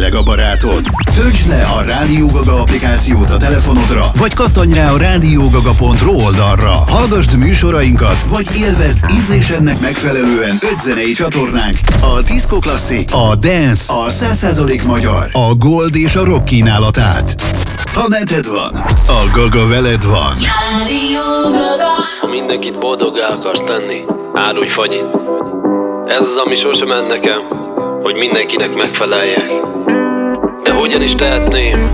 tényleg a barátod? Töltsd le a Rádió Gaga applikációt a telefonodra, vagy kattanj rá a radiogaga.ru oldalra. Hallgasd műsorainkat, vagy élvezd ízlésednek megfelelően 5 zenei csatornánk: a Disco Classic, a Dance, a 100% magyar, a Gold és a Rock kínálatát. Ha neted van, a Gaga veled van. Rádió Gaga. Ha mindenkit boldoggá akarsz tenni, árulj fagyit. Ez az, ami sosem ment nekem, hogy mindenkinek megfeleljek. De hogyan is tehetném,